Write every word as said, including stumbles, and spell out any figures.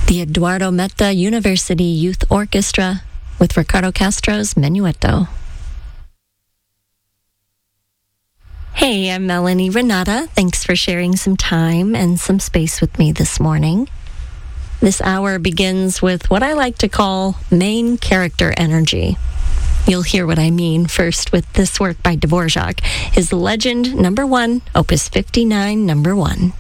the Eduardo Metta University Youth Orchestra with Ricardo Castro's Menuetto. Hey, I'm Melanie Renata. Thanks for sharing some time and some space with me this morning. This hour begins with what I like to call main character energy. You'll hear what I mean first with this work by Dvorak, his Legend number one, Opus fifty-nine, number one.